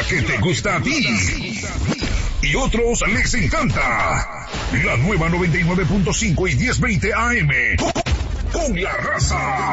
que te gusta a ti y otros les encanta. La nueva 99.5 y 1020 AM con La Raza.